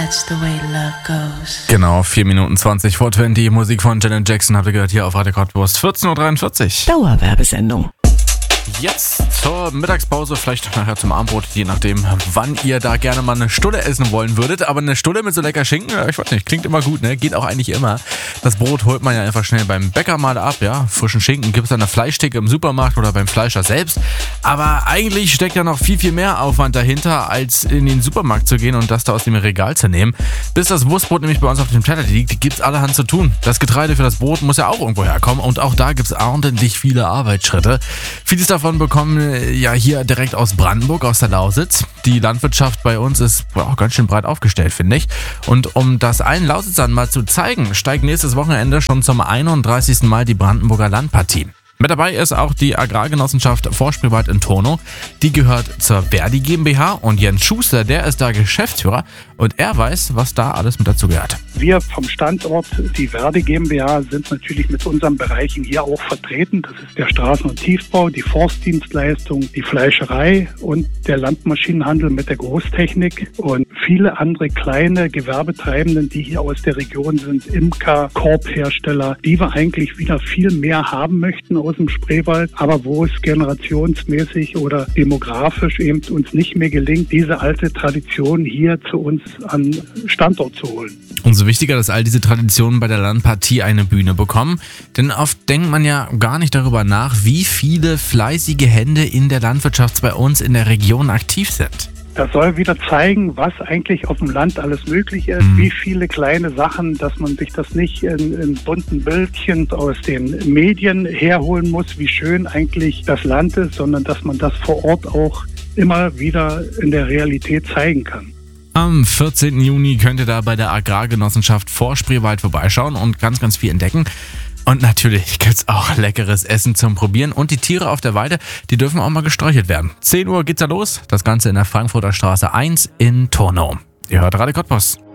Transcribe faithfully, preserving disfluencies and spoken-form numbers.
That's the way love goes. Genau, vier Minuten zwanzig vor zwanzig. Musik von Janet Jackson habt ihr gehört hier auf Radio Cottbus. vierzehn Uhr dreiundvierzig. Dauerwerbesendung. Jetzt zur Mittagspause, vielleicht nachher zum Abendbrot, je nachdem, wann ihr da gerne mal eine Stulle essen wollen würdet. Aber eine Stulle mit so lecker Schinken, ich weiß nicht, klingt immer gut, ne? Geht auch eigentlich immer. Das Brot holt man ja einfach schnell beim Bäcker mal ab, ja. Frischen Schinken gibt es an der Fleischtheke im Supermarkt oder beim Fleischer selbst. Aber eigentlich steckt ja noch viel, viel mehr Aufwand dahinter, als in den Supermarkt zu gehen und das da aus dem Regal zu nehmen. Bis das Wurstbrot nämlich bei uns auf dem Teller liegt, gibt's allerhand zu tun. Das Getreide für das Brot muss ja auch irgendwo herkommen und auch da gibt's ordentlich viele Arbeitsschritte. Vieles davon bekommen ja hier direkt aus Brandenburg, aus der Lausitz. Die Landwirtschaft bei uns ist auch ganz schön breit aufgestellt, finde ich. Und um das allen Lausitzern mal zu zeigen, steigt nächstes Wochenende schon zum einunddreißigsten Mal die Brandenburger Landpartie. Mit dabei ist auch die Agrargenossenschaft Vorspreewald in Tornow. Die gehört zur Verdi GmbH und Jens Schuster, der ist da Geschäftsführer und er weiß, was da alles mit dazu gehört. Wir vom Standort, die Verdi GmbH, sind natürlich mit unseren Bereichen hier auch vertreten. Das ist der Straßen- und Tiefbau, die Forstdienstleistung, die Fleischerei und der Landmaschinenhandel mit der Großtechnik und viele andere kleine Gewerbetreibenden, die hier aus der Region sind, Imker, Korbhersteller, die wir eigentlich wieder viel mehr haben möchten aus dem Spreewald, aber wo es generationsmäßig oder demografisch eben uns nicht mehr gelingt, diese alte Tradition hier zu uns an Standort zu holen. Umso wichtiger, dass all diese Traditionen bei der Landpartie eine Bühne bekommen, denn oft denkt man ja gar nicht darüber nach, wie viele fleißige Hände in der Landwirtschaft bei uns in der Region aktiv sind. Das soll wieder zeigen, was eigentlich auf dem Land alles möglich ist, mhm. wie viele kleine Sachen, dass man sich das nicht in, in bunten Bildchen aus den Medien herholen muss, wie schön eigentlich das Land ist, sondern dass man das vor Ort auch immer wieder in der Realität zeigen kann. Am vierzehnten Juni könnt ihr da bei der Agrargenossenschaft Vorspreewald vorbeischauen und ganz, ganz viel entdecken. Und natürlich gibt's auch leckeres Essen zum Probieren. Und die Tiere auf der Weide, die dürfen auch mal gestreichelt werden. zehn Uhr geht's da los. Das Ganze in der Frankfurter Straße eins in Tornow. Ihr hört Radio Cottbus.